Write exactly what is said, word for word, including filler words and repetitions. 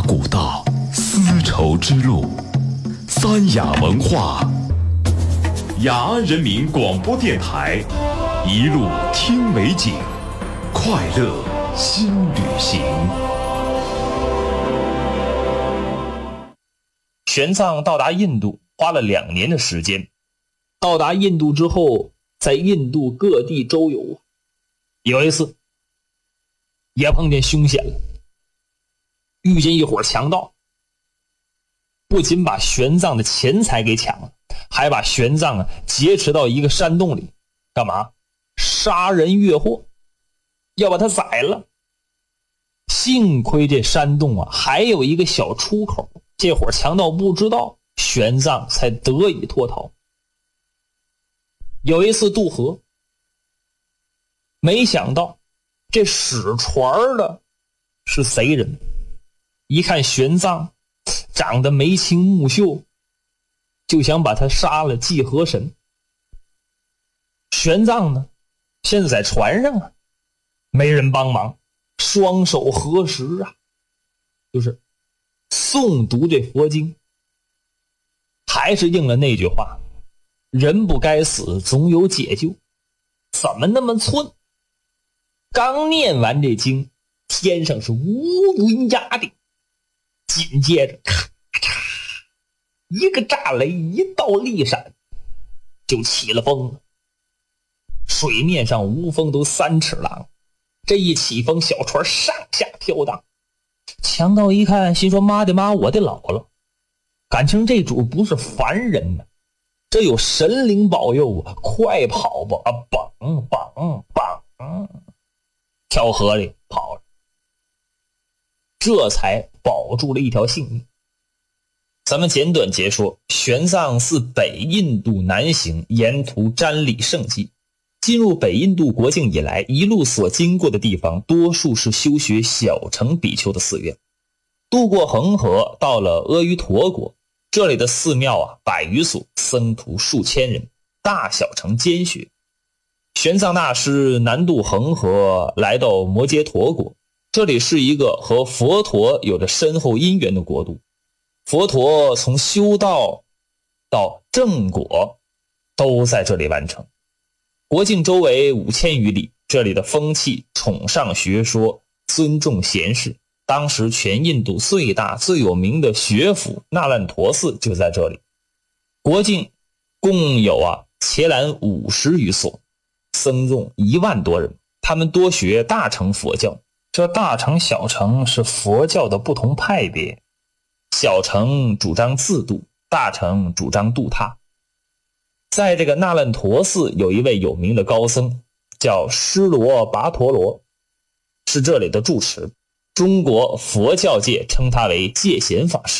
华古道，丝绸之路，三雅文化，雅安人民广播电台，一路听美景，快乐新旅行。 玄奘到达印度花了两年的时间，到达印度之后，在印度各地周游。有一次也碰见凶险了，遇见一伙强盗，不仅把玄奘的钱财给抢了，还把玄奘啊劫持到一个山洞里，干嘛？杀人越货，要把他宰了。幸亏这山洞啊还有一个小出口，这伙强盗不知道，玄奘才得以脱逃。有一次渡河，没想到这使船的是贼人，一看玄奘长得眉清目秀，就想把他杀了祭河神。玄奘呢现在在船上啊，没人帮忙，双手合十啊，就是诵读这佛经，还是应了那句话，人不该死，总有解救。怎么那么寸？刚念完这经，天上是乌云压顶，紧接着咔嚓一个炸雷，一道利闪，就起了风了。水面上无风都三尺浪，这一起风，小船上下飘荡。强盗一看，心说妈的妈，我的老了，感情这主不是凡人呢，这有神灵保佑啊，快跑吧！啊，绑绑绑，跳河里跑了，这才保住了一条性命。咱们简短截说，玄奘自北印度南行，沿途瞻礼圣迹。进入北印度国境以来，一路所经过的地方多数是修学小乘比丘的寺院。渡过恒河，到了阿瑜陀国，这里的寺庙啊百余所，僧徒数千人，大小乘兼学。玄奘大师南渡恒河，来到摩揭陀国，这里是一个和佛陀有着深厚因缘的国度。佛陀从修道到正果都在这里完成。国境周围五千余里，这里的风气崇尚学说，尊重贤士。当时全印度最大最有名的学府那烂陀寺就在这里。国境共有啊伽蓝五十余所，僧众一万多人，他们多学大乘佛教。这大乘小乘是佛教的不同派别，小乘主张自度，大乘主张度他。在这个那烂陀寺有一位有名的高僧，叫施罗跋陀罗，是这里的住持。中国佛教界称他为戒贤法师。